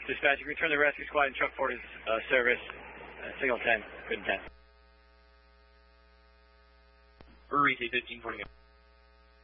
Dispatch, you return the rescue squad and truck forwarders service. Signal 10, good 10. Recay 1549.